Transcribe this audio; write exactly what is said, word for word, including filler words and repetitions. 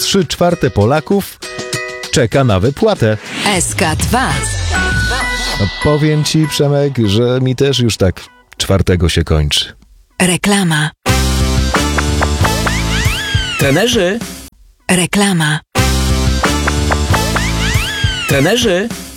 trzy czwarte Polaków czeka na wypłatę. S K dwa. No, powiem ci, Przemek, że mi też już tak czwartego się kończy. Reklama. Trenerzy, Reklama. trenerzy.